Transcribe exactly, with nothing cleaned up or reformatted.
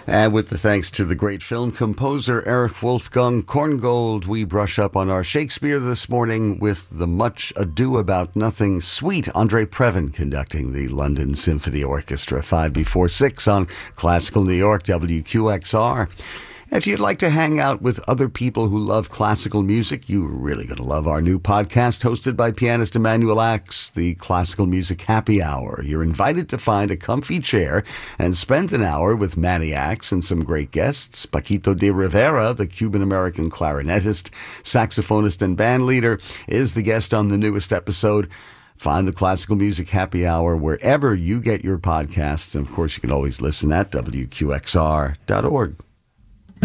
And with the thanks to the great film composer Erich Wolfgang Korngold, we brush up on our Shakespeare this morning with the Much Ado About Nothing suite. Andre Previn conducting the London Symphony Orchestra, five before six on Classical New York, W Q X R. If you'd like to hang out with other people who love classical music, you're really going to love our new podcast hosted by pianist Emanuel Ax, the Classical Music Happy Hour. You're invited to find a comfy chair and spend an hour with Manny Ax and some great guests. Paquito de Rivera, the Cuban-American clarinetist, saxophonist, and band leader, is the guest on the newest episode. Find the Classical Music Happy Hour wherever you get your podcasts. And, of course, you can always listen at W Q X R dot org.